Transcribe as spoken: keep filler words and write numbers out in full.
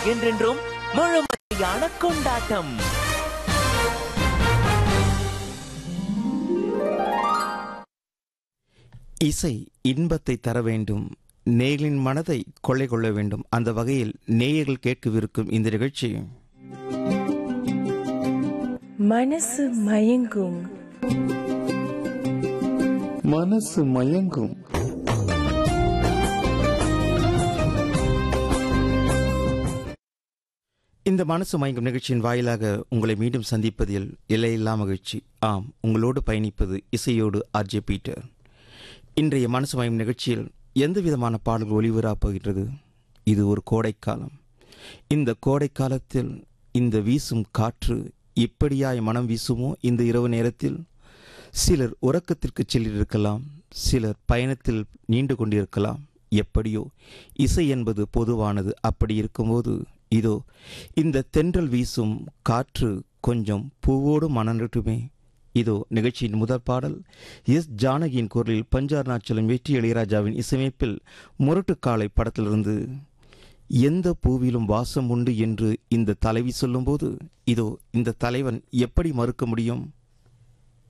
என்றென்றும் முழுமையான கொண்டாட்டம். இசை இன்பத்தை தர வேண்டும், நேயர்களின் மனதை கொள்ளை கொள்ள வேண்டும். அந்த வகையில் நேயர்கள் கேட்கவிருக்கும் இந்த நிகழ்ச்சி மனசு மயங்கும். மனசு மயங்கும். இந்த மனசு மயங்கும் நிகழ்ச்சியின் வாயிலாக உங்களை மீண்டும் சந்திப்பதில் எல்லையில்லா மகிழ்ச்சி. ஆம், உங்களோடு பயணிப்பது இசையோடு ஆர்ஜே பீட்டர். இன்றைய மனசு மயங்கும் நிகழ்ச்சியில் எந்த விதமான பாடல்கள் ஒளிபரப்பாகின்றது? இது ஒரு கோடைக்காலம். இந்த கோடைக்காலத்தில் இந்த வீசும் காற்று இப்படியாய் மனம் வீசுமோ இந்த இரவு நேரத்தில்? சிலர் உறக்கத்திற்கு செல்லிருக்கலாம், சிலர் பயணத்தில் நீண்டு கொண்டிருக்கலாம். எப்படியோ இசை என்பது பொதுவானது. அப்படி இருக்கும்போது இதோ இந்த தென்றல் வீசும் காற்று கொஞ்சம் பூவோடு மணந்துட்டுமே. இதோ நிகழ்ச்சியின் முதல் பாடல் எஸ் ஜானகியின் குரலில் பஞ்சாருணாச்சலம் வெற்றி இளையராஜாவின் இசையமைப்பில் முரட்டுக்காலை படத்திலிருந்து எந்த பூவிலும் வாசம் உண்டு என்று இந்த தலைவி சொல்லும்போது இதோ இந்த தலைவன் எப்படி மறுக்க முடியும்?